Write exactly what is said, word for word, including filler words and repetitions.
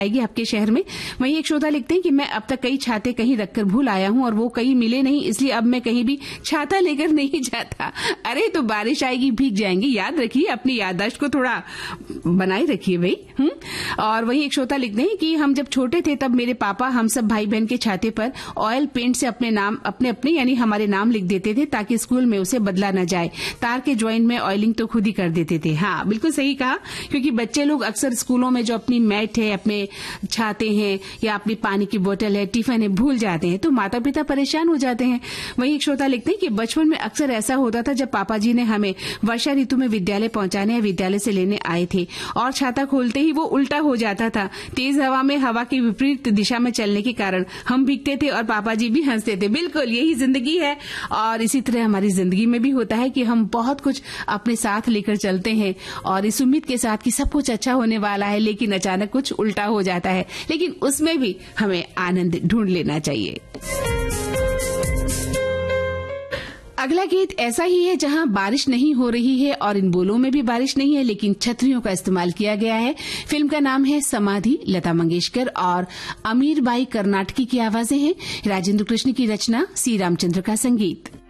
आएगी आपके शहर में। वहीं एक श्रोता लिखते हैं कि मैं अब तक कई छाते कहीं रखकर भूल आया हूं और वो कहीं मिले नहीं, इसलिए अब मैं कहीं भी छाता लेकर नहीं जाता। अरे तो बारिश आएगी, भीग जाएंगे। याद रखिए, अपनी याददाश्त को थोड़ा बनाए रखिए भाई। हम्म और वहीं एक श्रोता लिखते हैं कि हम जब छोटे थे तब मेरे पापा हम सब भाई बहन के छाते पर ऑयल पेंट से अपने नाम अपने अपने यानी हमारे नाम लिख देते थे ताकि स्कूल में उसे बदला न जाए। तार के ज्वाइंट में ऑयलिंग तो खुद ही कर देते थे। हाँ, बिल्कुल सही कहा, क्योंकि बच्चे लोग अक्सर स्कूलों में जो अपनी मैट है, अपने छाते हैं या अपनी पानी की बोतल है, टिफिन है, भूल जाते हैं तो माता पिता परेशान हो जाते हैं। वहीं एक श्रोता लिखते हैं कि बचपन में अक्सर ऐसा होता था जब पापा जी ने हमें वर्षा ऋतु में विद्यालय पहुंचाने या विद्यालय से लेने आए थे और छाता खोलते ही वो उल्टा हो जाता था। तेज हवा में हवा की विपरीत दिशा में चलने के कारण हम भीगते थे और पापा जी भी हंसते थे। बिल्कुल यही जिंदगी है और इसी तरह हमारी जिंदगी में भी होता है कि हम बहुत कुछ अपने साथ लेकर चलते हैं और इस उम्मीद के साथ कि सब कुछ अच्छा होने वाला है, लेकिन अचानक कुछ उल्टा हो जाता है। लेकिन उसमें भी हमें आनंद ढूंढ लेना चाहिए। अगला गीत ऐसा ही है जहां बारिश नहीं हो रही है और इन बोलों में भी बारिश नहीं है, लेकिन छतरियों का इस्तेमाल किया गया है। फिल्म का नाम है समाधि। लता मंगेशकर और अमीर बाई कर्नाटकी की आवाजें हैं। राजेंद्र कृष्ण की रचना, सी रामचंद्र का संगीत।